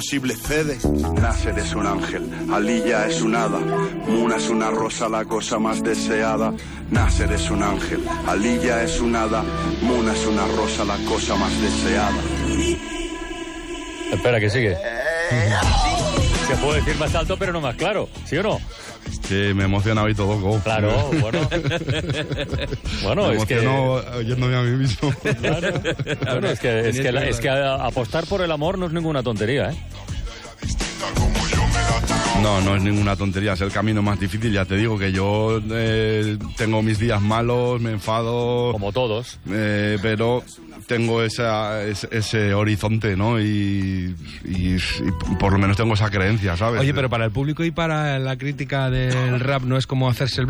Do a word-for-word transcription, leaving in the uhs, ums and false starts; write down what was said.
Posible cede. Nasser es un ángel, Aliyah es un hada, Muna es una rosa, la cosa más deseada. Nasser es un ángel, Aliyah es un hada, Muna es una rosa, la cosa más deseada. Espera, que sigue. Se puede decir más alto, pero no más claro, ¿sí o no? Que me he emocionado y todo. Go. Claro, bueno. Bueno, me es que... oyéndome a mí mismo. Claro. Bueno, es que, es, que la, es que apostar por el amor no es ninguna tontería, ¿eh? No, no es ninguna tontería, es el camino más difícil. Ya te digo que yo eh, tengo mis días malos, me enfado... Como todos. Eh, pero tengo esa, ese, ese horizonte, ¿no? Y, y, y por lo menos tengo esa creencia, ¿sabes? Oye, pero para el público y para la crítica del rap no es como hacerse el